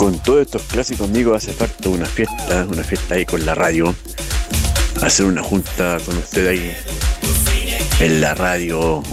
con todos estos clásicos amigos hace falta una fiesta ahí con la radio, hacer una junta con usted ahí en la radio